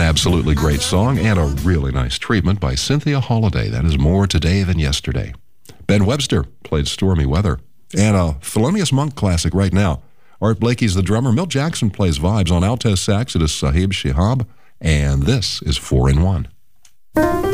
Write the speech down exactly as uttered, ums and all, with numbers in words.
Absolutely great song and a really nice treatment by Cynthia Holiday. That is More Today Than Yesterday. Ben Webster played Stormy Weather. And a Thelonious Monk classic right now. Art Blakey's the drummer. Milt Jackson plays vibes on alto sax. It is Sahib Shihab. And this is four in one.